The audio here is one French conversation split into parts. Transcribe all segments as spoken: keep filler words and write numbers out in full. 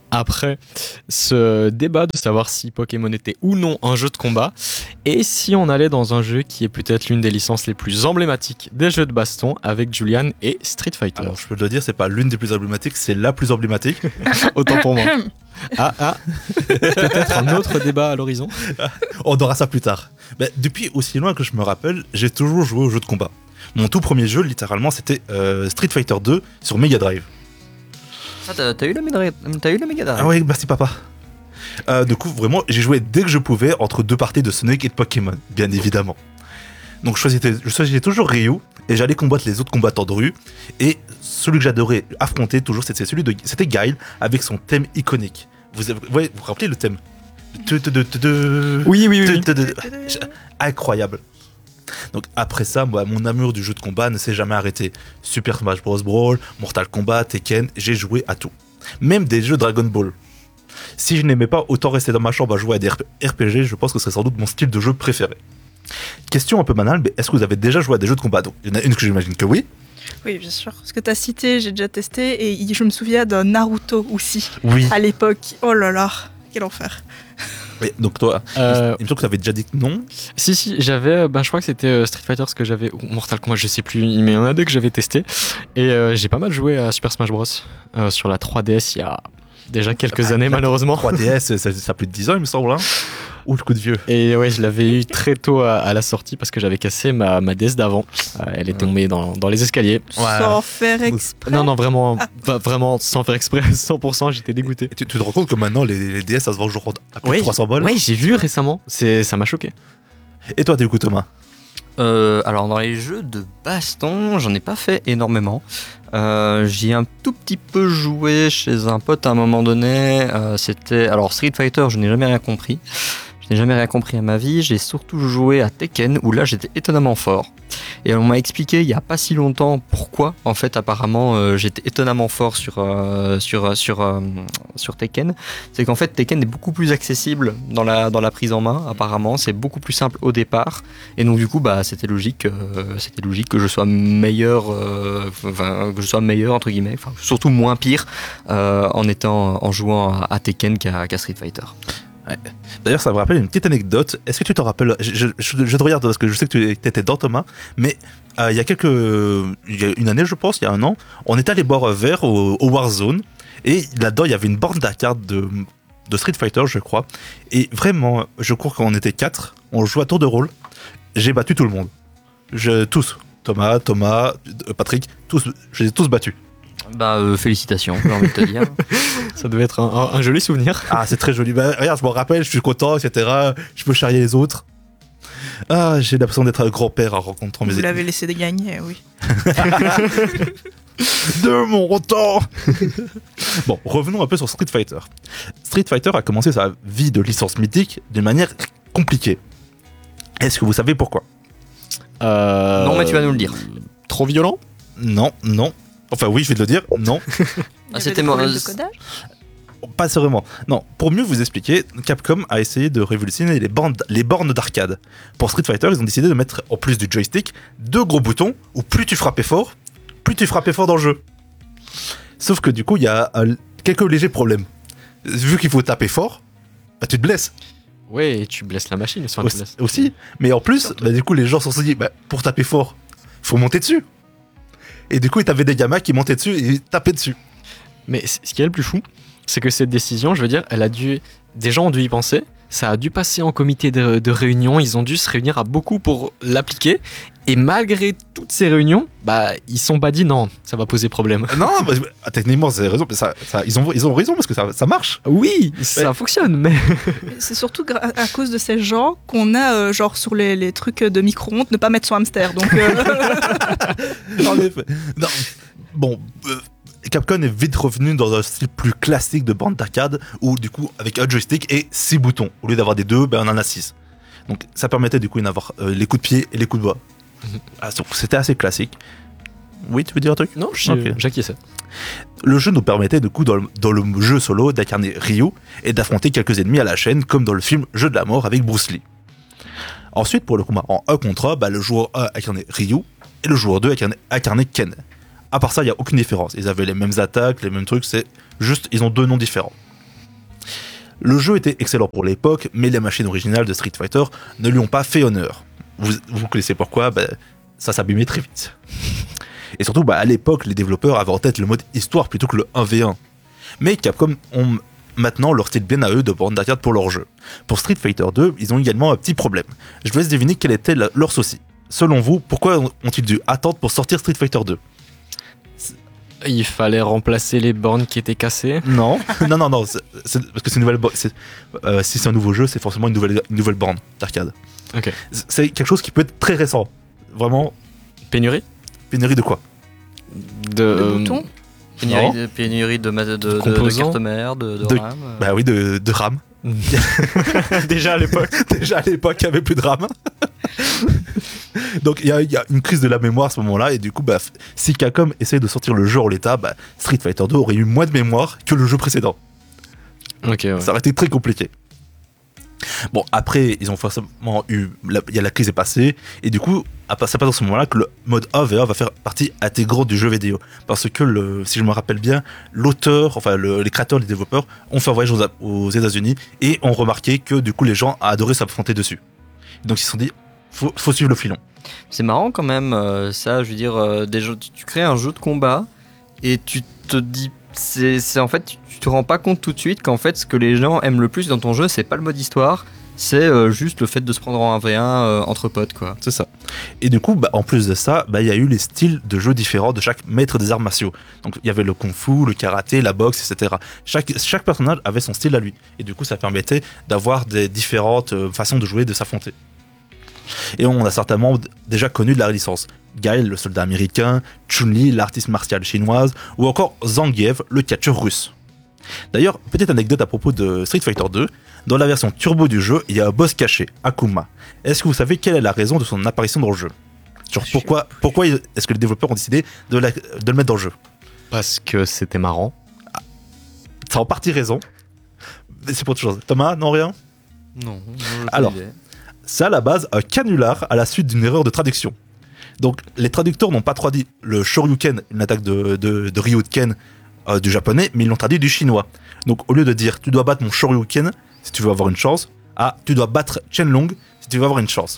après ce débat de savoir si Pokémon était ou non un jeu de combat, et si on allait dans un jeu qui est peut-être l'une des licences les plus emblématiques des jeux de baston avec Julian et Street Fighter. Alors je peux te le dire, c'est pas l'une des plus emblématiques, c'est la plus emblématique. Autant pour moi. Ah ah, peut-être un autre débat à l'horizon. On aura ça plus tard. Bah, depuis aussi loin que je me rappelle, j'ai toujours joué aux jeux de combat. Mon tout premier jeu, littéralement, c'était euh, Street Fighter deux sur Mega Drive. Ah, t'as, t'as eu le Mega, t'as eu le Mega Drive. Ah oui, merci papa. Euh, du coup, vraiment, j'ai joué dès que je pouvais entre deux parties de Sonic et de Pokémon, bien évidemment. Donc je choisissais, je choisissais toujours Ryu et j'allais combattre les autres combattants de rue. Et celui que j'adorais affronter toujours, c'était celui de, c'était Guile avec son thème iconique. Vous avez, ouais, vous vous rappelez le thème? Oui, oui, oui. Incroyable. Donc après ça, moi, mon amour du jeu de combat ne s'est jamais arrêté. Super Smash Bros. Brawl, Mortal Kombat, Tekken, j'ai joué à tout. Même des jeux Dragon Ball. Si je n'aimais pas autant rester dans ma chambre à jouer à des R P G, je pense que ce serait sans doute mon style de jeu préféré. Question un peu banale, mais est-ce que vous avez déjà joué à des jeux de combat? Donc, il y en a une que j'imagine que oui. Oui, bien sûr. Ce que tu as cité, j'ai déjà testé et je me souviens d'un Naruto aussi. Oui. À l'époque. Oh là là, quel enfer. Mais donc toi, Euh, il me semble que tu avais déjà dit que non. Si, si, j'avais, ben, je crois que c'était euh, Street Fighter ce que j'avais, ou Mortal Kombat, je sais plus, mais il y en a deux que j'avais testé. Et euh, j'ai pas mal joué à Super Smash Bros. Euh, sur la trois D S il y a déjà quelques Ah, années, la malheureusement. trois D S, ça, ça a plus de dix ans, il me semble. Hein. Ouh, le coup de vieux. Et ouais, je l'avais eu très tôt à, à la sortie parce que j'avais cassé ma, ma D S d'avant. Euh, elle est tombée dans, dans les escaliers. Sans faire exprès. Non, non, vraiment, va- vraiment sans faire exprès, cent pour cent, j'étais dégoûté. Et tu, tu te rends compte que maintenant, les, les D S, ça se vend genre à plus de Oui, trois cents balles. ouais, j'ai vu récemment. C'est, ça m'a choqué. Et toi, du coup, Thomas? Euh, alors dans les jeux de baston, j'en ai pas fait énormément. Euh, j'y ai un tout petit peu joué chez un pote à un moment donné. Euh, c'était alors Street Fighter, je n'ai jamais rien compris. Je n'ai jamais rien compris à ma vie. J'ai surtout joué à Tekken où là j'étais étonnamment fort. Et on m'a expliqué il y a pas si longtemps pourquoi en fait apparemment euh, j'étais étonnamment fort sur euh, sur sur euh, sur Tekken. C'est qu'en fait Tekken est beaucoup plus accessible dans la dans la prise en main. Apparemment c'est beaucoup plus simple au départ. Et donc du coup bah c'était logique euh, c'était logique que je sois meilleur euh, enfin que je sois meilleur entre guillemets. Enfin surtout moins pire euh, en étant en jouant à, à Tekken qu'à, qu'à Street Fighter. Ouais. D'ailleurs, ça me rappelle une petite anecdote. Est-ce que tu te rappelles? Je, je, je, je te regarde parce que je sais que tu étais dans Thomas, mais euh, il y a quelques, il y a une année, je pense, il y a un an, on était allé boire un verre au, au Warzone et là-dedans il y avait une borne d'arcade de, de Street Fighter, je crois. Et vraiment, je crois qu'on était quatre, on jouait à tour de rôle. J'ai battu tout le monde. Je, tous. Thomas, Thomas, Patrick, tous, je les ai tous battus. Bah euh, félicitations, j'ai envie de te dire. Ça devait être un, un, un joli souvenir. Ah, c'est très joli. Bah, regarde, je m'en rappelle, je suis content, et cetera. Je peux charrier les autres. Ah, j'ai l'impression d'être un grand-père en rencontrant mes Vous études. l'avez laissé de gagner, oui. De mon temps. Bon, revenons un peu sur Street Fighter. Street Fighter a commencé sa vie de licence mythique d'une manière compliquée. Est-ce que vous savez pourquoi? Euh, Non mais tu vas nous le dire. Trop violent? Non, non. Enfin oui, je vais te le dire, non. Il y Ah, avait c'était des problèmes mo- de codage. Pas vraiment. Non, pour mieux vous expliquer, Capcom a essayé de révolutionner les, bandes, les bornes d'arcade. Pour Street Fighter, ils ont décidé de mettre, en plus du joystick, deux gros boutons où plus tu frappais fort, plus tu frappais fort dans le jeu. Sauf que du coup, il y a euh, quelques légers problèmes. Vu qu'il faut taper fort, bah tu te blesses. Ouais, et tu blesses la machine. Enfin, tu Aussi, blesses. aussi. Mais en plus, bah, du coup, les gens se sont dit, bah, pour taper fort, faut monter dessus. Et du coup, t'avais des gamins qui montaient dessus et tapaient dessus. Mais c- ce qui est le plus fou, c'est que cette décision, je veux dire, elle a dû, des gens ont dû y penser. Ça a dû passer en comité de, de réunion. Ils ont dû se réunir à beaucoup pour l'appliquer. Et malgré toutes ces réunions, bah, ils se sont pas dit non, ça va poser problème. Non, bah, ah, techniquement, c'est raison. Mais ça, ça, ils, ont, ils ont raison parce que ça, ça marche. Oui, ça fonctionne, mais C'est surtout gra- à cause de ces gens qu'on a, euh, genre, sur les, les trucs de micro-ondes, ne pas mettre son hamster. Donc, euh, En effet. Non. Bon, euh, Capcom est vite revenu dans un style plus classique de bande d'arcade où, du coup, avec un joystick et six boutons. Au lieu d'avoir des deux, ben, on en a six. Donc, ça permettait, du coup, d'avoir euh, les coups de pied et les coups de doigts. Ah, donc, c'était assez classique. Oui, tu veux dire un truc? non, je- Ok. j'acquiesçais. Le jeu nous permettait, du coup, dans le, dans le jeu solo, d'incarner Ryu et d'affronter quelques ennemis à la chaîne, comme dans le film Jeu de la mort avec Bruce Lee. Ensuite, pour le combat en un contre un, bah, le joueur un incarnait Ryu et le joueur deux incarnait, incarnait Ken. À part ça, il n'y a aucune différence. Ils avaient les mêmes attaques, les mêmes trucs, c'est juste, ils ont deux noms différents. Le jeu était excellent pour l'époque, mais les machines originales de Street Fighter ne lui ont pas fait honneur. Vous, vous connaissez pourquoi? Bah, ça s'abîmait très vite. Et surtout, bah, à l'époque, les développeurs avaient en tête le mode histoire plutôt que le un v un. Mais Capcom ont maintenant leur style bien à eux de bande d'arcade pour leur jeu. Pour Street Fighter deux, ils ont également un petit problème. Je vous laisse deviner quel était la- leur souci. Selon vous, pourquoi ont-ils dû attendre pour sortir Street Fighter deux? Il fallait remplacer les bornes qui étaient cassées. Non, non, non, non, c'est- c'est- parce que c'est une nouvelle bo- c'est- euh, si c'est un nouveau jeu, c'est forcément une nouvelle, une nouvelle borne d'arcade. Ok. C'est- C'est quelque chose qui peut être très récent. Vraiment, Pénurie pénurie de quoi? de Le euh, bouton. Pénurie, Non. de, pénurie de, ma- de, de, de Composants. cartes mères, de, de, De- RAM. euh. Bah oui, de, de RAM. Déjà à l'époque. Déjà à l'époque, il n'y avait plus de RAM. Donc il y, a- il y a une crise de la mémoire à ce moment-là, et du coup, bah, f- si Capcom essaye de sortir le jeu en l'état, bah, Street Fighter deux aurait eu moins de mémoire que le jeu précédent. Ok, ouais. Ça aurait été très compliqué. Bon, après, ils ont forcément eu. la- Il y a la crise est passée, et du coup, à pa- c'est à partir de ce moment-là que le mode un v un va faire partie intégrante du jeu vidéo. Parce que, le, si je me rappelle bien, l'auteur, enfin le- les créateurs, les développeurs, ont fait un voyage aux, A- aux États-Unis et ont remarqué que du coup, les gens adoraient s'affronter dessus. Donc, ils se sont dit, faut, faut suivre le filon. C'est marrant quand même, euh, ça, je veux dire, euh, des jeux, tu, tu crées un jeu de combat et tu te dis, c'est, c'est en fait, tu, tu te rends pas compte tout de suite qu'en fait, ce que les gens aiment le plus dans ton jeu, c'est pas le mode histoire, c'est euh, juste le fait de se prendre en un v un euh, entre potes, quoi. C'est ça. Et du coup, bah, en plus de ça, bah, il y a eu les styles de jeux différents de chaque maître des arts martiaux. Donc il y avait le kung-fu, le karaté, la boxe, et cetera. Chaque, chaque personnage avait son style à lui. Et du coup, ça permettait d'avoir des différentes euh, façons de jouer, de s'affronter. Et on a certainement d- déjà connu de la licence. Guile, le soldat américain, Chun-Li, l'artiste martiale chinoise, ou encore Zangief, le catcheur russe. D'ailleurs, petite anecdote à propos de Street Fighter deux, dans la version turbo du jeu, il y a un boss caché, Akuma. Est-ce que vous savez quelle est la raison de son apparition dans le jeu? Genre pourquoi, pourquoi est-ce que les développeurs ont décidé de, la- de le mettre dans le jeu? Parce que c'était marrant. C'est en partie raison, mais c'est pour autre chose. Thomas, non rien? Non, Alors. C'est à la base un canular à la suite d'une erreur de traduction. Donc les traducteurs n'ont pas traduit le Shoryuken, une attaque de, de, de Ryuken euh, du japonais, mais ils l'ont traduit du chinois. Donc au lieu de dire tu dois battre mon Shoryuken si tu veux avoir une chance, ah tu dois battre Chenlong si tu veux avoir une chance.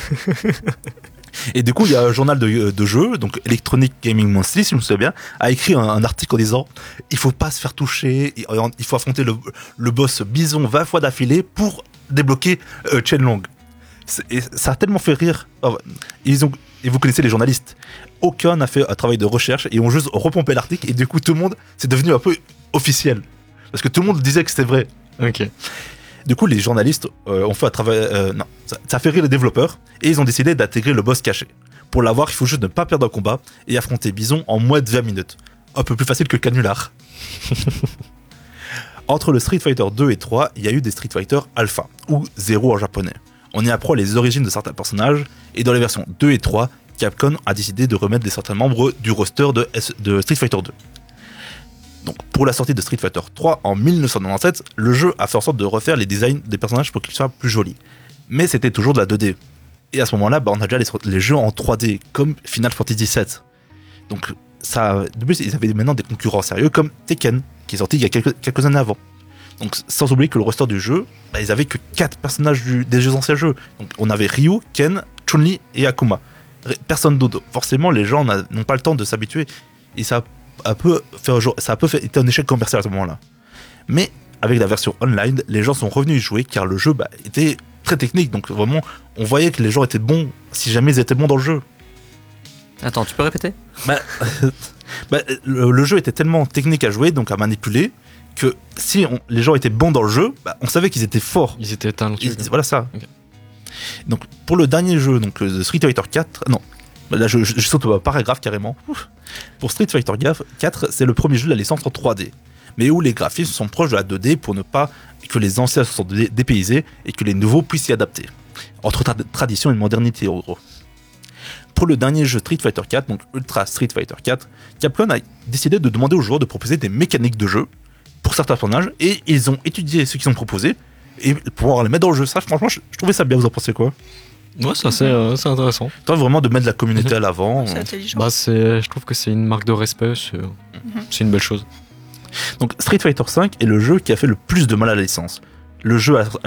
Et du coup il y a un journal de, de jeu, donc Electronic Gaming Monthly si je me souviens bien, a écrit un, un article en disant il faut pas se faire toucher, il il faut affronter le, le boss Bison vingt fois d'affilée pour débloquer euh, Chenlong. C'est- Et ça a tellement fait rire. Oh, Ils ont, et vous connaissez les journalistes. Aucun n'a fait un travail de recherche et ont juste repompé l'article et du coup tout le monde c'est devenu un peu officiel parce que tout le monde disait que c'était vrai. Ok. Du coup les journalistes euh, ont fait un travail. euh, non, ça, ça a fait rire les développeurs et ils ont décidé d'intégrer le boss caché. Pour l'avoir, il faut juste ne pas perdre un combat et affronter Bison en moins de vingt minutes. Un peu plus facile que le canular. Entre le Street Fighter deux et trois, il y a eu des Street Fighter Alpha ou Zero en japonais. On y apprend les origines de certains personnages, et dans les versions deux et trois, Capcom a décidé de remettre des certains membres du roster de, S- de Street Fighter deux. Donc, pour la sortie de Street Fighter trois en mille neuf cent quatre-vingt-dix-sept, le jeu a fait en sorte de refaire les designs des personnages pour qu'ils soient plus jolis. Mais c'était toujours de la deux D. Et à ce moment-là, bah, on a déjà les, les jeux en trois D, comme Final Fantasy sept. Donc, ça, de plus, ils avaient maintenant des concurrents sérieux comme Tekken, qui est sorti il y a quelques, quelques années avant. Donc, sans oublier que le roster du jeu, bah, ils avaient que quatre personnages du- des jeux anciens jeux. Donc, on avait Ryu, Ken, Chun-Li et Akuma. Ré- Personne d'autre. Forcément, les gens n'a- n'ont pas le temps de s'habituer. Et ça a un peu fait un jour, ça a un peu fait, été un échec commercial à ce moment-là. Mais avec la version online, les gens sont revenus y jouer car le jeu bah, était très technique. Donc, vraiment, on voyait que les gens étaient bons si jamais ils étaient bons dans le jeu. Attends, tu peux répéter? Bah, bah, le, le jeu était tellement technique à jouer, donc à manipuler, que si on- les gens étaient bons dans le jeu, bah, on savait qu'ils étaient forts. Ils étaient talentueux. Ils- voilà ça. Ok. Donc pour le dernier jeu, donc le Street Fighter quatre, non, là je, je, je saute au paragraphe carrément. Ouf. Pour Street Fighter quatre, c'est le premier jeu de la licence en trois D, mais où les graphismes sont proches de la deux D pour ne pas que les anciens soient dé- dépaysés et que les nouveaux puissent s'y adapter. Entre tra- tradition et modernité en gros. Pour le dernier jeu Street Fighter quatre, donc Ultra Street Fighter quatre, Capcom a décidé de demander aux joueurs de proposer des mécaniques de jeu pour certains personnages et ils ont étudié ce qu'ils ont proposé et pour pouvoir les mettre dans le jeu. Ça, franchement, je, je trouvais ça bien. Vous en pensez quoi? Ouais, ça c'est euh, c'est intéressant. Toi, vraiment de mettre la communauté à l'avant. C'est euh, intelligent. Bah, c'est, je trouve que c'est une marque de respect, c'est, c'est une belle chose. Donc Street Fighter cinq est le jeu qui a fait le plus de mal à la licence. Le jeu a